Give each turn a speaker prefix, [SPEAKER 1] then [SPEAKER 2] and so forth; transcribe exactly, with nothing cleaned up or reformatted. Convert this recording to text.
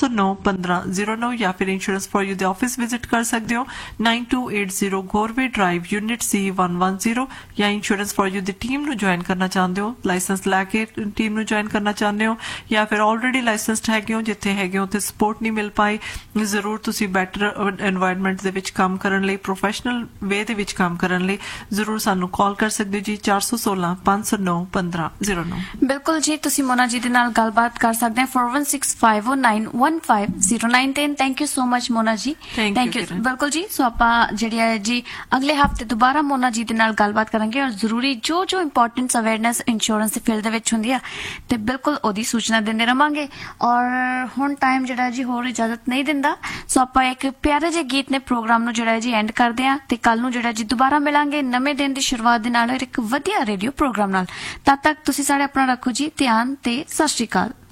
[SPEAKER 1] सौ नौ पंद्रह जीरो नौ या फिर insurance for you they office visit कर सकते हो nine to eight zero Gorve drive unit C one one zero या insurance for you the team नू ज्वाइन करना चाहते हो लाइसेंस लैके टीम नू ज्वाइन करना चाहते हो या फिर ऑलरेडी लाइसेंसड हैगे हो जिथे हैगे हो उत्थे सपोर्ट नहीं मिल पाई जरूर तुसी बैटर एनवायरनमेंट दे विच काम करन लई प्रोफैशनल वे दे विच काम करन लई जरूर सानू कॉल कर सकते हो जी चार सौ सोलह पांच सौ नौ पंद्रह जीरो नौ।
[SPEAKER 2] बिल्कुल जी तुसी मोना जी दे नाल गलबात कर सकते हैं four one six five O nine one five zero nine ten. Thank you so much Mona ji. Thank you बिल्कुल जी। सो आपां जिहड़ी है जी अगले हफ्ते दोबारा मोना जी दे नाल गलबात करांगे और जरूरी जो जो इंपॉर्टेंस अवेयरनेस इंश्योरेंस दे फील्ड दे विच हुंदी है ते बिल्कुल ओदी सूचना दिंदे रहांगे और हुण टाइम जिहड़ा जी होर इजाजत नहीं दिंदा। सो आपां एक प्यारे जे गीत ने प्रोग्राम नूं जिहड़ा जी एंड करदे हां ते कल नूं जिहड़ा जी दोबारा मिलांगे नवें दिन दी शुरुआत दे नाल एक वधिया रेडियो प्रोग्राम नाल। तद तक तुसीं सारे अपना रखो जी ध्यान ते सत श्री अकाल।